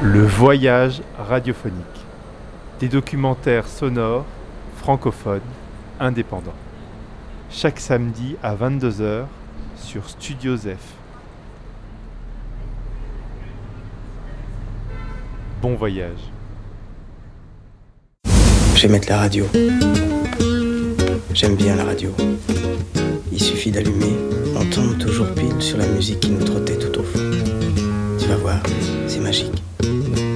Le voyage radiophonique. Des documentaires sonores, francophones, indépendants. Chaque samedi à 22h sur Studio Zef. Bon voyage. Je vais mettre la radio. J'aime bien la radio. Il suffit d'allumer, on tombe toujours pile sur la musique qui nous trottait tout au fond. Tu vas voir, c'est magique.